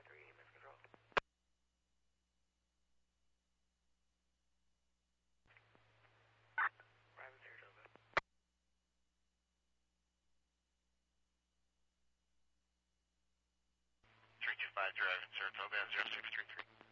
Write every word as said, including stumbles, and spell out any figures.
three, Miss Control. Private Saratoga. three two five driving Saratoga, zero six three three.